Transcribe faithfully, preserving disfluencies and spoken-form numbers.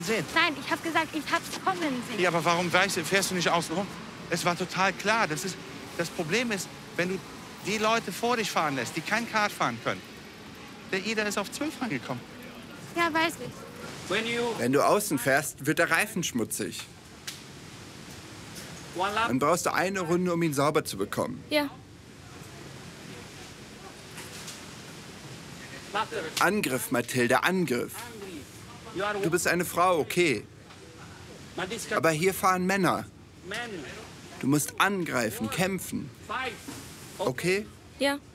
sehen. Nein, ich habe gesagt, ich hab's kommen sehen. Ja, aber warum weißt, fährst du nicht außen rum? Es war total klar. Das, ist, das Problem ist, wenn du die Leute vor dich fahren lässt, die kein Kart fahren können. Der Ida ist auf zwölf angekommen. Ja, weiß ich. Wenn du außen fährst, wird der Reifen schmutzig. Dann brauchst du eine Runde, um ihn sauber zu bekommen. Ja. Angriff, Mathilde, Angriff. Du bist eine Frau, okay. Aber hier fahren Männer. Du musst angreifen, kämpfen. Okay? Ja.